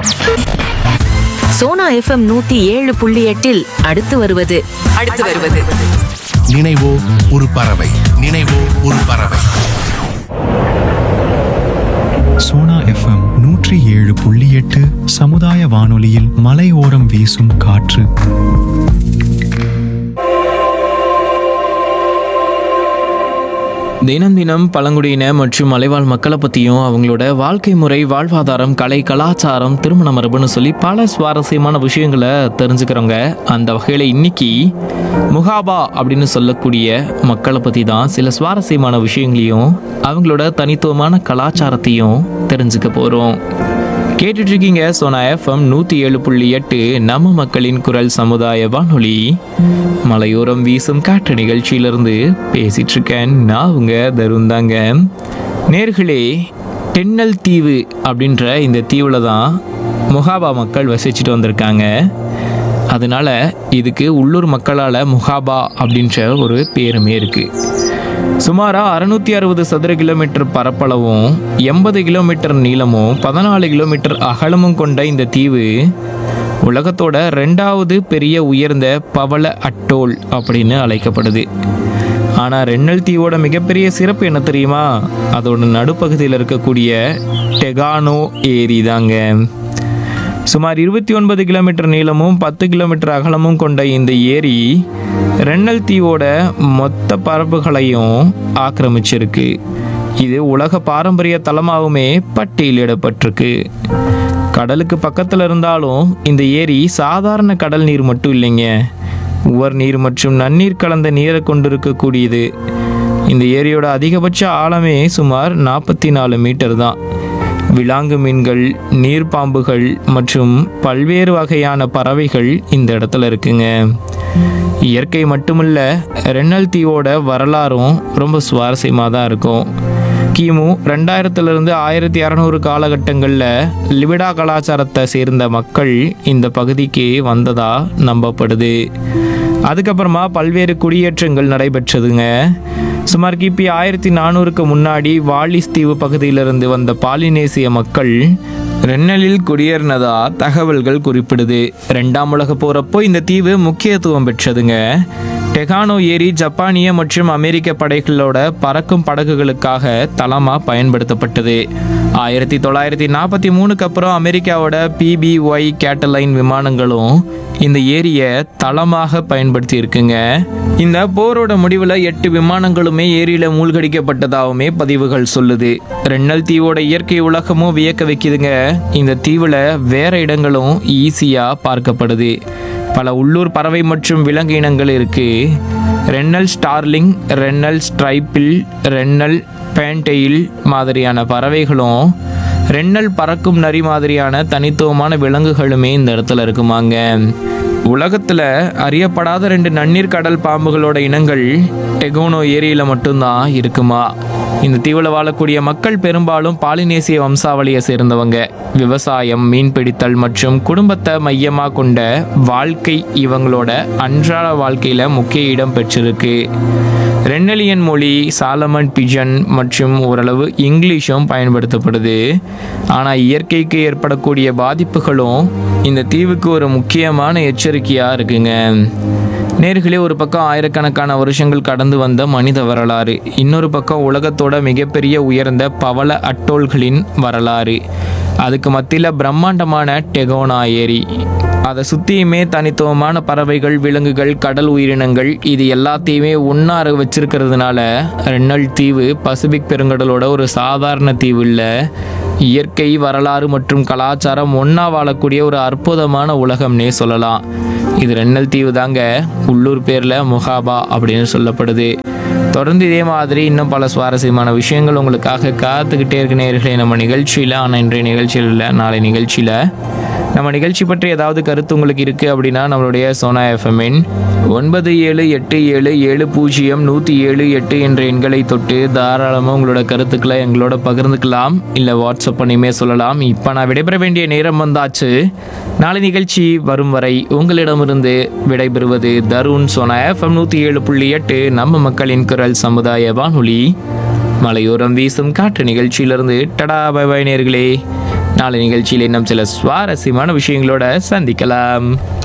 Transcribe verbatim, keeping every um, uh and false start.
Sona FM நூத்தி ஏழு புள்ளி எட்டில் அடுத்து வருவது அடுத்து வருவது நினைவோ ஒரு பறவை நினைவோ ஒரு பறவை. சோனா எஃப்எம் நூற்றி ஏழு புள்ளி எட்டு சமுதாய வானொலியில் மலையோரம் வீசும் காற்று. தினம் தினம் பழங்குடியின மற்றும் மலைவாழ் மக்களை பற்றியும் அவங்களோட வாழ்க்கை முறை, வாழ்வாதாரம், கலை, கலாச்சாரம், திருமண மரபுன்னு சொல்லி பல சுவாரஸ்யமான விஷயங்களை தெரிஞ்சுக்கிறோங்க. அந்த வகையில் இன்னைக்கு முகாபா அப்படின்னு சொல்லக்கூடிய மக்களை பற்றி தான் சில சுவாரஸ்யமான விஷயங்களையும் அவங்களோட தனித்துவமான கலாச்சாரத்தையும் தெரிஞ்சுக்க போகிறோம். கேட்டுட்டு இருக்கீங்க சோனா எஃப்எம் நூற்றி ஏழு புள்ளி எட்டு நம்ம மக்களின் குரல் சமுதாய வானொலி. மலையோரம் வீசும் காற்று நிகழ்ச்சியிலிருந்து பேசிட்டு இருக்கேன் நான் உங்க தருண் தாங்க. நேர்களே, டென்னல் தீவு அப்படின்ற இந்த தீவுல தான் முகாபா மக்கள் வசிச்சுட்டு வந்திருக்காங்க. அதனால இதுக்கு உள்ளூர் மக்களால் முகாபா அப்படின்ற ஒரு பேருமே இருக்கு. சுமாராக அறுநூத்தி அறுபது சதுர கிலோமீட்டர் பரப்பளவும் எண்பது கிலோமீட்டர் நீளமும் பதினாலு கிலோமீட்டர் அகலமும் கொண்ட இந்த தீவு உலகத்தோட ரெண்டாவது பெரிய உயர்ந்த பவள அட்டோல் அப்படின்னு அழைக்கப்படுது. ஆனால் ரென்னல் தீவோட மிகப்பெரிய சிறப்பு என்ன தெரியுமா? அதோட நடுப்பகுதியில் இருக்கக்கூடிய டெகானோ ஏரி தாங்க. சுமார் இருபத்தி ஒன்பது கிலோமீட்டர் நீளமும் பத்து கிலோமீட்டர் அகலமும் கொண்ட இந்த ஏரி ரென்னல் தீவோட மொத்த பரப்புகளையும் ஆக்கிரமிச்சிருக்கு. இது உலக பாரம்பரிய தலமாகவுமே பட்டியலிடப்பட்டிருக்கு. கடலுக்கு பக்கத்தில் இருந்தாலும் இந்த ஏரி சாதாரண கடல் நீர் மட்டும் இல்லைங்க, உவர் நீர் மற்றும் நன்னீர் கலந்த நீரை கொண்டிருக்கக்கூடியது. இந்த ஏரியோட அதிகபட்ச ஆழமே சுமார் நாற்பத்தி நாலு மீட்டர் தான். விலாங்கு மீன்கள், நீர்ப்பாம்புகள் மற்றும் பல்வேறு வகையான பறவைகள் இந்த இடத்துல இருக்குங்க. இயற்கை மட்டுமல்ல, ரென்னல் தீவோட வரலாறும் ரொம்ப சுவாரஸ்யமாக தான் இருக்கும். கிமு ரெண்டாயிரத்துலேருந்து ஆயிரத்தி இரநூறு காலகட்டங்களில் லிபிடா கலாச்சாரத்தை சேர்ந்த மக்கள் இந்த பகுதிக்கு வந்ததா நம்பப்படுது. அதுக்கப்புறமா பல்வேறு குடியேற்றங்கள் நடைபெற்றதுங்க. சுமார் கிபி ஆயிரத்தி நானூறுக்கு முன்னாடி வாலிஸ் தீவு பகுதியிலிருந்து வந்த பாலினேசிய மக்கள் ரென்னலில் குடியேறினதா தகவல்கள் குறிப்பிடுது. ரெண்டாம் உலக போறப்போ இந்த தீவு முக்கியத்துவம் பெற்றதுங்க. டெகானோ ஏரி ஜப்பானிய மற்றும் அமெரிக்க படைகளோட பறக்கும் படகுகளுக்காக தளமா பயன்படுத்தப்பட்டது. ஆயிரத்தி தொள்ளாயிரத்தி நாற்பத்தி மூணுக்கு அப்புறம் அமெரிக்காவோட பிபிஒய் கேட்டலைன் விமானங்களும் இந்த ஏரியை தளமாக பயன்படுத்தி இருக்குங்க. இந்த போரோட முடிவில் எட்டு விமானங்களுமே ஏரியில மூழ்கடிக்கப்பட்டதாகவுமே பதிவுகள் சொல்லுது. ரென்னல் தீவோட இயற்கை உலகமும் வியக்க வைக்குதுங்க. இந்த தீவுல வேற இடங்களும் ஈஸியா பார்க்கப்படுது. பல உள்ளூர் பறவை மற்றும் விலங்கு இனங்கள் இருக்கு. ரென்னல் ஸ்டார்லிங், ரென்னல் ஸ்ட்ரைப்பில், ரென்னல் பேண்டெயில் மாதிரியான பறவைகளும் ரென்னல் பறக்கும் நரி மாதிரியான தனித்துவமான விலங்குகளுமே இந்த இடத்துல இருக்குமாங்க. உலகத்துல அறியப்படாத ரெண்டு நன்னீர் கடல் பாம்புகளோட இனங்கள் டெகோனோ ஏரியில மட்டும்தான் இருக்குமா. இந்த தீவுல வாழக்கூடிய மக்கள் பெரும்பாலும் பாலினேசிய வம்சாவளியை சேர்ந்தவங்க. விவசாயம், மீன்பிடித்தல் மற்றும் குடும்பத்தை மையமாக கொண்ட வாழ்க்கை இவங்களோட அன்றாட வாழ்க்கையில முக்கிய இடம் பெற்றிருக்கு. ரென்னலியன் மொழி, சாலமன் பிஜன் மற்றும் ஓரளவு இங்கிலீஷும் பயன்படுத்தப்படுது. ஆனால் இயற்கைக்கு ஏற்படக்கூடிய பாதிப்புகளும் இந்த தீவுக்கு ஒரு முக்கியமான எச்சரிக்கையாக இருக்குங்க. நேர்களே, ஒரு பக்கம் ஆயிரக்கணக்கான வருஷங்கள் கடந்து வந்த மனித வரலாறு, இன்னொரு பக்கம் உலகத்தோட மிகப்பெரிய உயர்ந்த பவள அட்டோல்களின் வரலாறு. அதுக்கு மத்தியில் பிரம்மாண்டமான டெகோனா ஏரி, அதை சுற்றியுமே தனித்துவமான பறவைகள், விலங்குகள், கடல் உயிரினங்கள், இது எல்லாத்தையுமே ஒன்றார வச்சிருக்கிறதுனால ரென்னல் தீவு பசிபிக் பெருங்கடலோட ஒரு சாதாரண தீவு இல்லை. இயற்கை, வரலாறு மற்றும் கலாச்சாரம் ஒன்றா வாழக்கூடிய ஒரு அற்புதமான உலகம்னே சொல்லலாம். இது ரென்னல் தீவு தாங்க. உள்ளூர் பேரில் முகாபா அப்படின்னு சொல்லப்படுது. தொடர்ந்து இதே மாதிரி இன்னும் பல சுவாரஸ்யமான விஷயங்கள் உங்களுக்காக காத்துக்கிட்டே இருக்க நேயர்களே நம்ம நிகழ்ச்சியில். ஆனால் இன்றைய நிகழ்ச்சியில் இல்லை, நாளை நிகழ்ச்சியில். நம்ம நிகழ்ச்சி பற்றி ஏதாவது கருத்து உங்களுக்கு இருக்குது அப்படின்னா நம்மளுடைய சோனா எஃப்எம்மின் ஒன்பது ஏழு எட்டு ஏழு ஏழு பூஜ்ஜியம் நூற்றி ஏழு எட்டு என்ற எண்களை தொட்டு தாராளமாக உங்களோட கருத்துக்களை எங்களோட பகிர்ந்துக்கலாம், இல்லை வாட்ஸ்அப் பண்ணியுமே சொல்லலாம். இப்போ நான் விடைபெற வேண்டிய நேரம் வந்தாச்சு. நாளை நிகழ்ச்சி வரும் வரை உங்களிடமிருந்து விடைபெறுவது தருண். சோனா எஃப்எம் நூற்றி ஏழு புள்ளி எட்டு நம்ம மக்களின் குரல் சமுதாய வானொலி. மலையோரம் வீசும் காற்று நிகழ்ச்சியிலிருந்து டடா பை பை நேயர்களே. நாளை நிகழ்ச்சியில் இன்னும் சில சுவாரஸ்யமான விஷயங்களோட சந்திக்கலாம்.